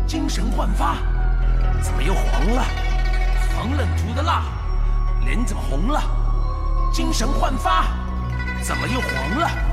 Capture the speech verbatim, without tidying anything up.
精神焕发，怎么又黄了？防冷涂的蜡，脸怎么红了？精神焕发，怎么又黄了？